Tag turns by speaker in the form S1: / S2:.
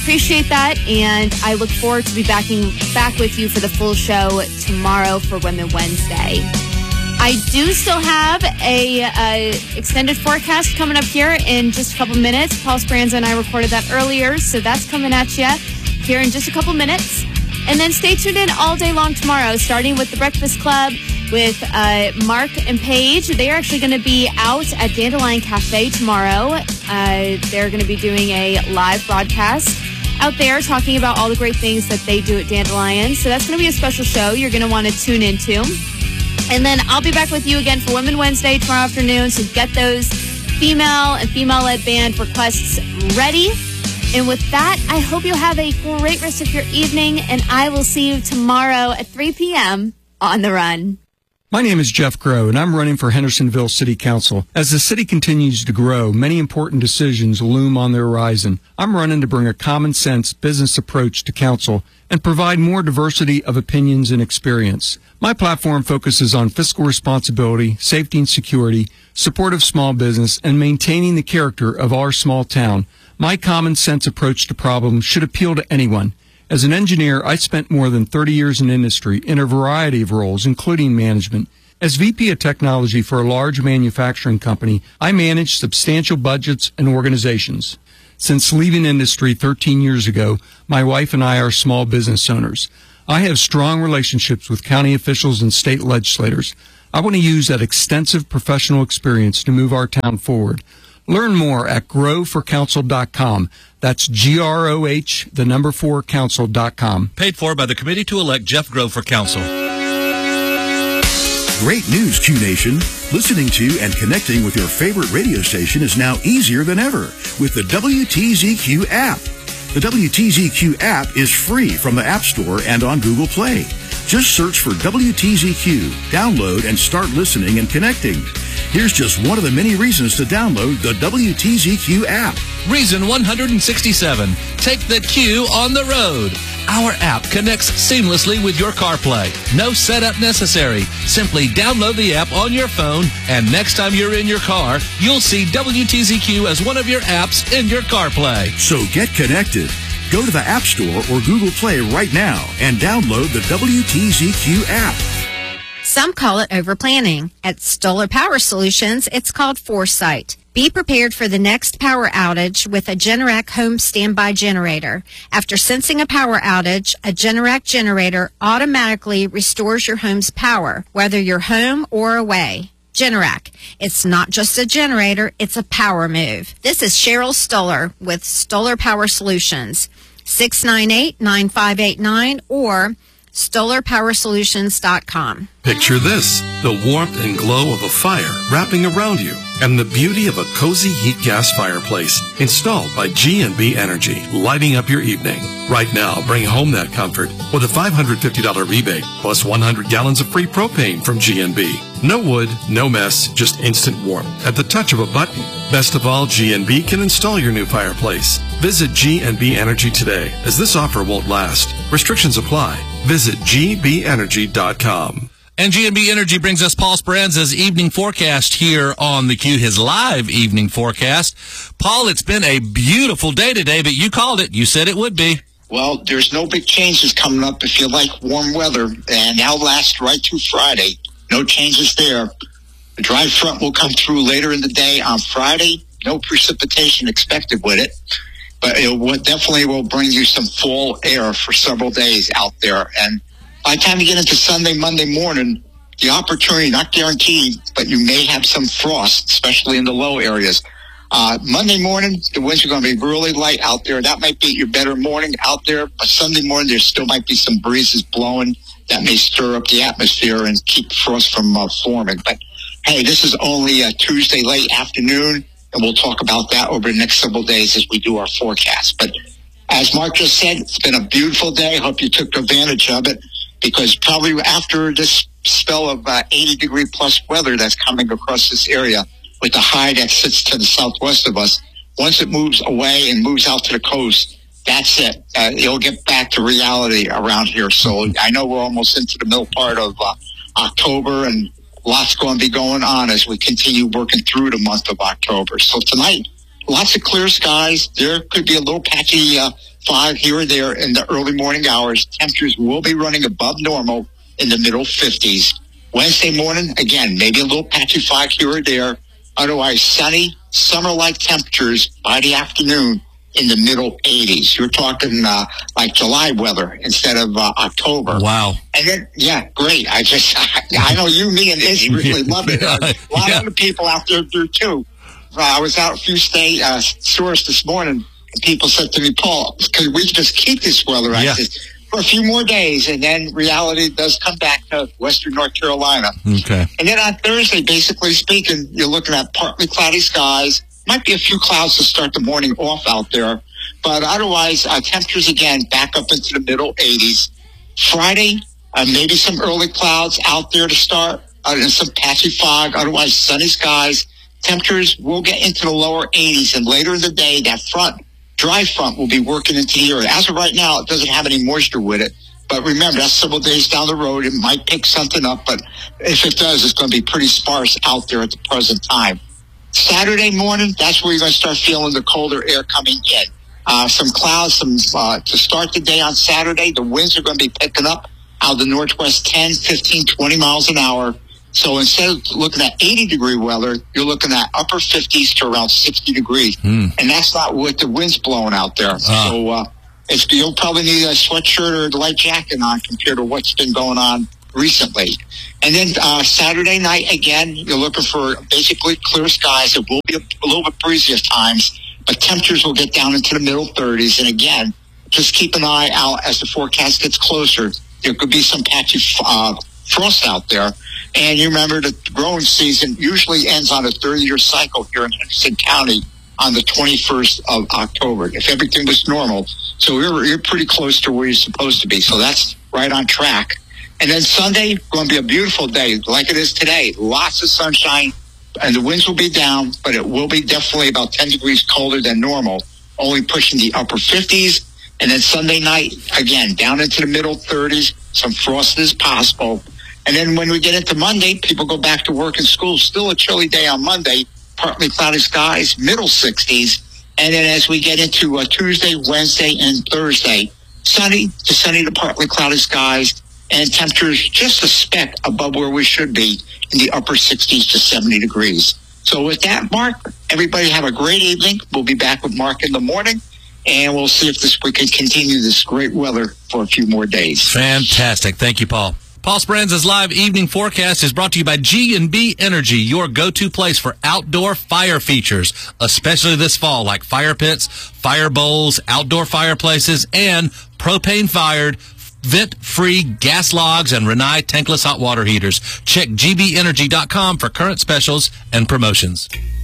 S1: Appreciate that, and I look forward to be back with you for the full show tomorrow for Women Wednesday. I do still have a extended forecast coming up here in just a couple minutes. Paul Speranza and I recorded that earlier, so that's coming at you here in just a couple minutes. And then stay tuned in all day long tomorrow, starting with The Breakfast Club with Mark and Paige. They are actually going to be out at Dandelion Cafe tomorrow. They're going to be doing a live broadcast out there talking about all the great things that they do at Dandelion. So that's going to be a special show you're going to want to tune into. And then I'll be back with you again for Women Wednesday tomorrow afternoon. So get those female and female-led band requests ready. And with that, I hope you have a great rest of your evening, and I will see you tomorrow at 3 p.m. on The Run.
S2: My name is Jeff Groh, and I'm running for Hendersonville City Council. As the city continues to grow, many important decisions loom on the horizon. I'm running to bring a common-sense business approach to council and provide more diversity of opinions and experience. My platform focuses on fiscal responsibility, safety and security, support of small business, and maintaining the character of our small town. My common-sense approach to problems should appeal to anyone. As an engineer, I spent more than 30 years in industry in a variety of roles, including management. As VP of Technology for a large manufacturing company, I manage substantial budgets and organizations. Since leaving industry 13 years ago, my wife and I are small business owners. I have strong relationships with county officials and state legislators. I want to use that extensive professional experience to move our town forward. Learn more at growforcouncil.com. That's GROH4council.com.
S3: Paid for by the committee to elect Jeff Groh for council.
S4: Great news, Q Nation. Listening to and connecting with your favorite radio station is now easier than ever with the WTZQ app. The WTZQ app is free from the App Store and on Google Play. Just search for WTZQ, download, and start listening and connecting. Here's just one of the many reasons to download the WTZQ app.
S3: Reason 167. Take the Q on the road. Our app connects seamlessly with your CarPlay. No setup necessary. Simply download the app on your phone, and next time you're in your car, you'll see WTZQ as one of your apps in your CarPlay.
S4: So get connected. Go to the App Store or Google Play right now and download the WTZQ app.
S5: Some call it overplanning. At Stoller Power Solutions, it's called foresight. Be prepared for the next power outage with a Generac home standby generator. After sensing a power outage, a Generac generator automatically restores your home's power, whether you're home or away. Generac. It's not just a generator, it's a power move. This is Cheryl Stoller with Stoller Power Solutions. 698-9589 or StollerPowerSolutions.com.
S6: Picture this, the warmth and glow of a fire wrapping around you and the beauty of a cozy heat gas fireplace installed by G&B Energy, lighting up your evening. Right now, bring home that comfort with a $550 rebate plus 100 gallons of free propane from G&B. No wood, no mess, just instant warmth at the touch of a button. Best of all, G&B can install your new fireplace. Visit G&B Energy today, as this offer won't last. Restrictions apply. Visit gbenergy.com.
S3: And G&B Energy brings us Paul Speranza's evening forecast here on the Q, his live evening forecast. Paul, it's been a beautiful day today, but you called it. You said it would be.
S7: Well, there's no big changes coming up if you like warm weather, and that'll last right through Friday. No changes there. The dry front will come through later in the day on Friday. No precipitation expected with it, but it definitely will bring you some fall air for several days out there. And by the time you get into Sunday, Monday morning, the opportunity, not guaranteed, but you may have some frost, especially in the low areas. Monday morning, the winds are going to be really light out there. That might be your better morning out there, but Sunday morning, there still might be some breezes blowing that may stir up the atmosphere and keep frost from forming. But, hey, this is only a Tuesday late afternoon, and we'll talk about that over the next several days as we do our forecast. But as Mark just said, it's been a beautiful day. Hope you took advantage of it, because probably after this spell of 80-degree plus weather that's coming across this area with the high that sits to the southwest of us, once it moves away and moves out to the coast, that's it. It'll get back to reality around here. So I know we're almost into the middle part of October, and lots going to be going on as we continue working through the month of October. So tonight, lots of clear skies. There could be a little patchy 5 here or there in the early morning hours. Temperatures will be running above normal in the middle 50s. Wednesday morning, again, maybe a little patchy fog here or there. Otherwise, sunny, summer-like temperatures by the afternoon in the middle 80s. You're talking like July weather instead of October.
S3: Wow.
S7: And then, yeah, great. I know you, me, and Izzy really love it. A lot of other people out there do, too. I was out a few stores this morning, and people said to me, Paul, could we just keep this weather? I said, for a few more days, and then reality does come back to western North Carolina.
S3: Okay.
S7: And then on Thursday, basically speaking, you're looking at partly cloudy skies. Might be a few clouds to start the morning off out there. But otherwise, temperatures, again, back up into the middle 80s. Friday, maybe some early clouds out there to start, and some patchy fog. Otherwise, sunny skies. Temperatures will get into the lower 80s. And later in the day, that dry front will be working into the area. As of right now, it doesn't have any moisture with it. But remember, that's several days down the road. It might pick something up, but if it does, it's going to be pretty sparse out there at the present time. Saturday morning, that's where you're going to start feeling the colder air coming in. Some clouds to start the day on Saturday. The winds are going to be picking up out of the northwest 10, 15, 20 miles an hour. So instead of looking at 80-degree weather, you're looking at upper 50s to around 60 degrees. And that's not with the winds blowing out there. So you'll probably need a sweatshirt or a light jacket on compared to what's been going on recently. And then Saturday night, again, you're looking for basically clear skies. It will be a little bit breezy at times, but temperatures will get down into the middle 30s. And again, just keep an eye out as the forecast gets closer. There could be some patchy frost out there. And you remember the growing season usually ends on a 30-year cycle here in Henderson County on the 21st of October, if everything was normal. So you're pretty close to where you're supposed to be. So that's right on track. And then Sunday, going to be a beautiful day like it is today. Lots of sunshine, and the winds will be down, but it will be definitely about 10 degrees colder than normal, only pushing the upper 50s. And then Sunday night, again, down into the middle 30s. Some frost is possible. And then when we get into Monday, people go back to work and school. Still a chilly day on Monday, partly cloudy skies, middle 60s. And then as we get into Tuesday, Wednesday, and Thursday, sunny to partly cloudy skies, and temperatures just a speck above where we should be in the upper 60s to 70 degrees. So with that, Mark, everybody have a great evening. We'll be back with Mark in the morning, and we'll see if we can continue this great weather for a few more days.
S3: Fantastic. Thank you, Paul. Paul Speranza's live evening forecast is brought to you by G&B Energy, your go-to place for outdoor fire features, especially this fall, like fire pits, fire bowls, outdoor fireplaces, and propane-fired, vent-free gas logs and Rinnai tankless hot water heaters. Check gbeenergy.com for current specials and promotions.